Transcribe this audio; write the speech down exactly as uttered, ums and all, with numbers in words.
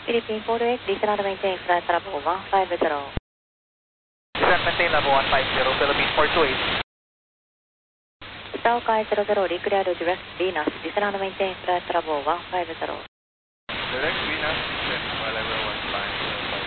Philippine four eight, descend and maintain flight level one five zero. Descend maintain level one five zero, Philippine four two eight. 北岡ゼロゼロ、リクリアルディレクトヴィーナス、descend and maintain flight level one five zero. Direct Venus, descend level one five zero.